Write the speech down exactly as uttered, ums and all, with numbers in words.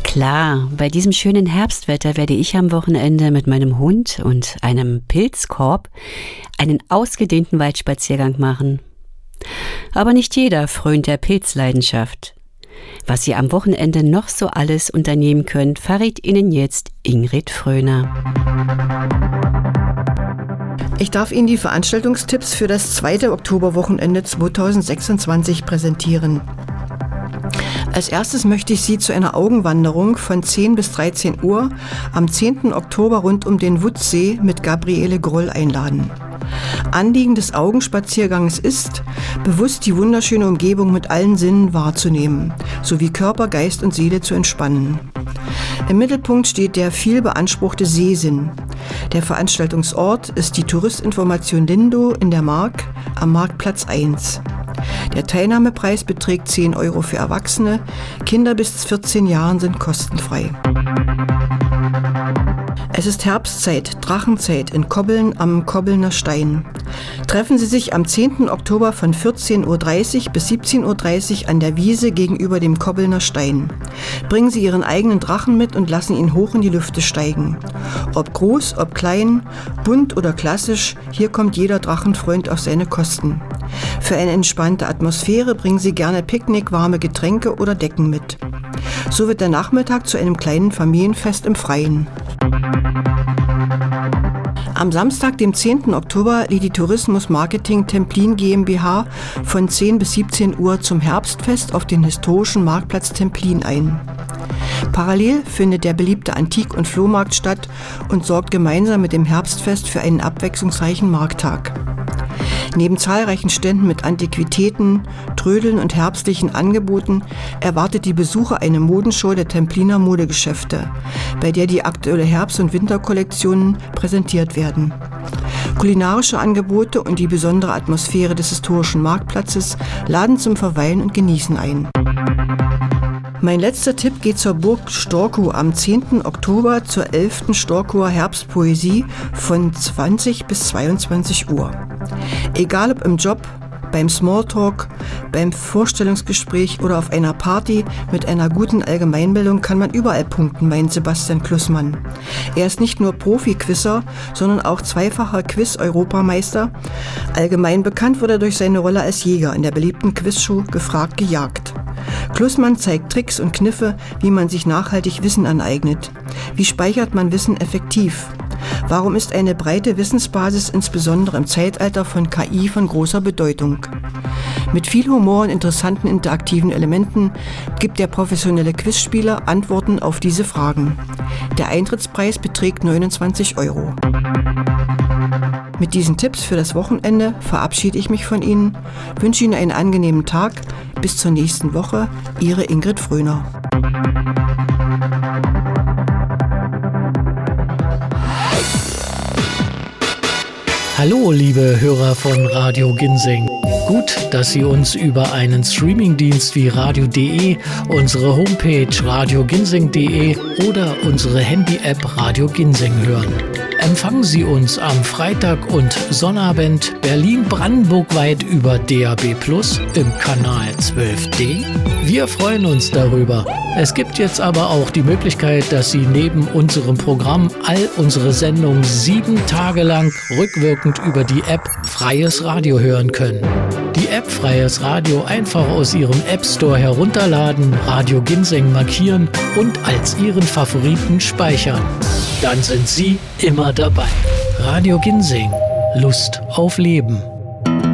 Klar, bei diesem schönen Herbstwetter werde ich am Wochenende mit meinem Hund und einem Pilzkorb einen ausgedehnten Waldspaziergang machen. Aber nicht jeder frönt der Pilzleidenschaft. Was Sie am Wochenende noch so alles unternehmen können, verrät Ihnen jetzt Ingrid Fröhner. Ich darf Ihnen die Veranstaltungstipps für das zweite Oktoberwochenende zweitausendsechsundzwanzig präsentieren. Als erstes möchte ich Sie zu einer Augenwanderung von zehn bis dreizehn Uhr am zehnten Oktober rund um den Wutssee mit Gabriele Groll einladen. Anliegen des Augenspaziergangs ist, bewusst die wunderschöne Umgebung mit allen Sinnen wahrzunehmen, sowie Körper, Geist und Seele zu entspannen. Im Mittelpunkt steht der viel beanspruchte Sehsinn. Der Veranstaltungsort ist die Touristinformation Lindo in der Mark am Marktplatz eins. Der Teilnahmepreis beträgt zehn Euro für Erwachsene, Kinder bis vierzehn Jahren sind kostenfrei. Es ist Herbstzeit, Drachenzeit in Kobbeln am Kobbelner Stein. Treffen Sie sich am zehnten Oktober von vierzehn Uhr dreißig bis siebzehn Uhr dreißig an der Wiese gegenüber dem Kobbelner Stein. Bringen Sie Ihren eigenen Drachen mit und lassen ihn hoch in die Lüfte steigen. Ob groß, ob klein, bunt oder klassisch, hier kommt jeder Drachenfreund auf seine Kosten. Für eine entspannte Atmosphäre bringen Sie gerne Picknick, warme Getränke oder Decken mit. So wird der Nachmittag zu einem kleinen Familienfest im Freien. Am Samstag, dem zehnten Oktober, lädt die Tourismus Marketing Templin GmbH von zehn bis siebzehn Uhr zum Herbstfest auf den historischen Marktplatz Templin ein. Parallel findet der beliebte Antik- und Flohmarkt statt und sorgt gemeinsam mit dem Herbstfest für einen abwechslungsreichen Markttag. Neben zahlreichen Ständen mit Antiquitäten, Trödeln und herbstlichen Angeboten erwartet die Besucher eine Modenshow der Templiner Modegeschäfte, bei der die aktuelle Herbst- und Winterkollektionen präsentiert werden. Kulinarische Angebote und die besondere Atmosphäre des historischen Marktplatzes laden zum Verweilen und Genießen ein. Mein letzter Tipp geht zur Burg Storkow am zehnten Oktober zur elften Storkower Herbstpoesie von zwanzig bis zweiundzwanzig Uhr. Egal ob im Job, beim Smalltalk, beim Vorstellungsgespräch oder auf einer Party mit einer guten Allgemeinbildung kann man überall punkten, meint Sebastian Klussmann. Er ist nicht nur Profi-Quizzer, sondern auch zweifacher Quiz-Europameister. Allgemein bekannt wurde er durch seine Rolle als Jäger in der beliebten Quizshow Gefragt gejagt. Klussmann zeigt Tricks und Kniffe, wie man sich nachhaltig Wissen aneignet. Wie speichert man Wissen effektiv? Warum ist eine breite Wissensbasis insbesondere im Zeitalter von K I von großer Bedeutung? Mit viel Humor und interessanten interaktiven Elementen gibt der professionelle Quizspieler Antworten auf diese Fragen. Der Eintrittspreis beträgt neunundzwanzig Euro. Mit diesen Tipps für das Wochenende verabschiede ich mich von Ihnen, wünsche Ihnen einen angenehmen Tag. Bis zur nächsten Woche, Ihre Ingrid Fröhner. Hallo, liebe Hörer von Radio Ginseng. Gut, dass Sie uns über einen Streamingdienst wie radio punkt de, unsere Homepage radio ginseng punkt de oder unsere Handy-App Radio Ginseng hören. Empfangen Sie uns am Freitag und Sonnabend Berlin-Brandenburg-weit über D A B plus im Kanal zwölf D. Wir freuen uns darüber. Es gibt jetzt aber auch die Möglichkeit, dass Sie neben unserem Programm all unsere Sendungen sieben Tage lang rückwirkend über die App Freies Radio hören können. Die App Freies Radio einfach aus Ihrem App Store herunterladen, Radio Ginseng markieren und als Ihren Favoriten speichern. Dann sind Sie immer dabei. Radio Ginseng. Lust auf Leben.